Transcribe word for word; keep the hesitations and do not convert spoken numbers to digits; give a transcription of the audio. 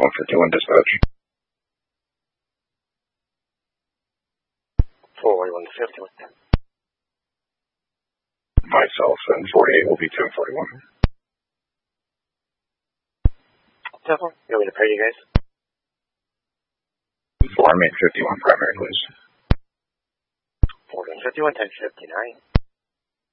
one fifty-one dispatch. forty-one fifty-one. Myself and forty-eight will be two forty-one. Definitely. You want me to pay you guys? Form eight fifty-one primary, please. forty-one fifty-one, ten fifty-nine.